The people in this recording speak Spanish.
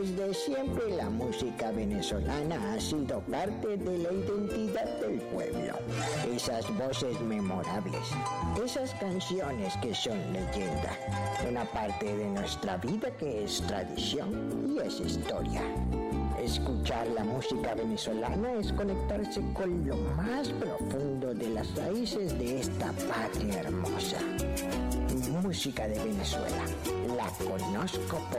Desde siempre la música venezolana ha sido parte de la identidad del pueblo. Esas voces memorables, esas canciones que son leyenda, una parte de nuestra vida que es tradición y es historia. Escuchar la música venezolana es conectarse con lo más profundo de las raíces de esta patria hermosa. Música de Venezuela, la conozco por